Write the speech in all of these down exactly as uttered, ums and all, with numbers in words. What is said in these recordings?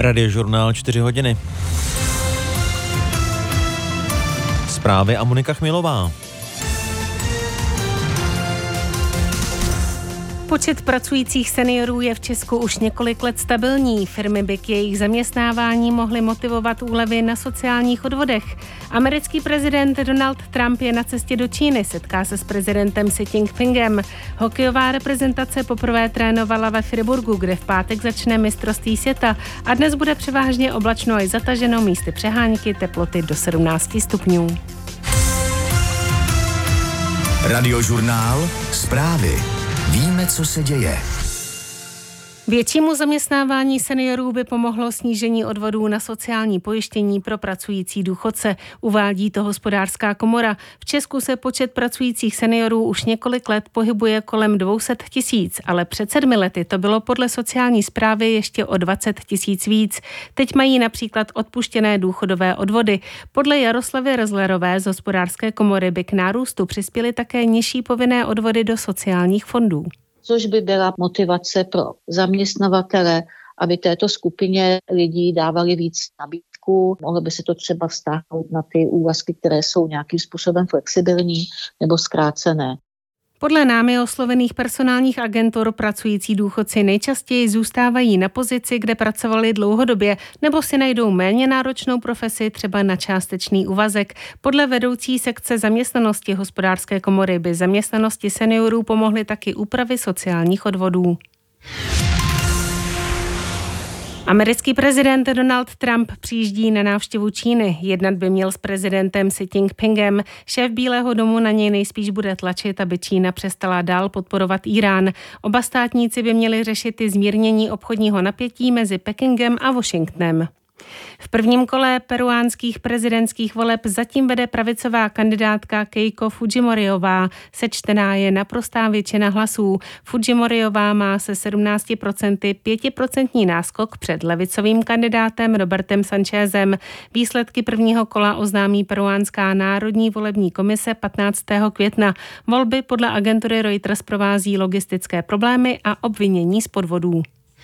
Radiožurnál čtyři hodiny. Zprávy a Monika Chmilová. Počet pracujících seniorů je v Česku už několik let stabilní. Firmy by k jejich zaměstnávání mohly motivovat úlevy na sociálních odvodech. Americký prezident Donald Trump je na cestě do Číny, setká se s prezidentem Xi Jinpingem. Hokejová reprezentace poprvé trénovala ve Friburgu, kde v pátek začne mistrovství světa a dnes bude převážně oblačno až zataženo, místy přehánky, teploty do sedmnáct stupňů. Radiožurnál, zprávy. Víme, co se děje. Většímu zaměstnávání seniorů by pomohlo snížení odvodů na sociální pojištění pro pracující důchodce, uvádí to Hospodářská komora. V Česku se počet pracujících seniorů už několik let pohybuje kolem dvě stě tisíc, ale před sedmi lety to bylo podle sociální správy ještě o dvacet tisíc víc. Teď mají například odpuštěné důchodové odvody. Podle Jaroslavy Rozlerové z Hospodářské komory by k nárůstu přispěly také nižší povinné odvody do sociálních fondů. Což by byla motivace pro zaměstnavatele, aby této skupině lidí dávali víc nabídku. Mohlo by se to třeba vztáhnout na ty úvazky, které jsou nějakým způsobem flexibilní nebo zkrácené. Podle námi oslovených personálních agentur pracující důchodci nejčastěji zůstávají na pozici, kde pracovali dlouhodobě, nebo si najdou méně náročnou profesi, třeba na částečný úvazek. Podle vedoucí sekce zaměstnanosti Hospodářské komory by zaměstnanosti seniorů pomohly taky úpravy sociálních odvodů. Americký prezident Donald Trump přijíždí na návštěvu Číny. Jednat by měl s prezidentem Xi Jinpingem. Šéf Bílého domu na něj nejspíš bude tlačit, aby Čína přestala dál podporovat Írán. Oba státníci by měli řešit i zmírnění obchodního napětí mezi Pekingem a Washingtonem. V prvním kole peruánských prezidentských voleb zatím vede pravicová kandidátka Keiko Fujimoriová. Sečtená je naprostá většina hlasů. Fujimoriová má se sedmnáct procent pětiprocentní náskok před levicovým kandidátem Robertem Sanchezem. Výsledky prvního kola oznámí peruánská národní volební komise patnáctého května. Volby podle agentury Reuters provází logistické problémy a obvinění z podvodů.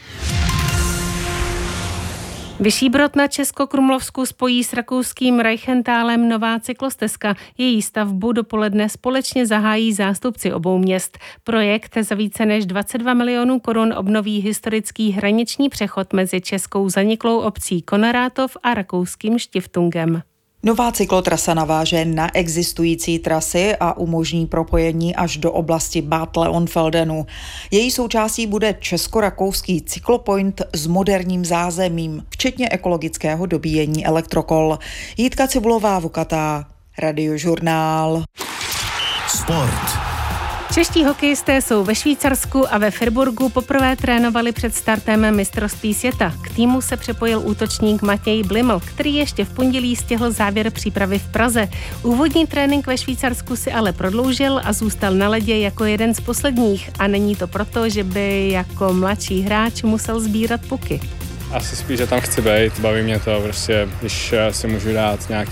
Vyšší Brod na Českokrumlovsku spojí s rakouským Reichentalem nová cyklostezka. Její stavbu dopoledne společně zahájí zástupci obou měst. Projekt za více než dvacet dva milionů korun obnoví historický hraniční přechod mezi českou zaniklou obcí Konrátov a rakouským Stiftungem. Nová cyklotrasa naváže na existující trasy a umožní propojení až do oblasti Bad Leonfeldenu. Její součástí bude česko-rakouský cyklopoint s moderním zázemím, včetně ekologického dobíjení elektrokol. Jitka Cibulová-Vukatá, Radiožurnál. Sport. Čeští hokejisté jsou ve Švýcarsku a ve Friburgu poprvé trénovali před startem mistrovství světa. K týmu se připojil útočník Matěj Bliml, který ještě v pondělí stihl závěr přípravy v Praze. Úvodní trénink ve Švýcarsku si ale prodloužil a zůstal na ledě jako jeden z posledních. A není to proto, že by jako mladší hráč musel sbírat puky. Asi spíš, že tam chci být, baví mě to, prostě, když si můžu dát nějaký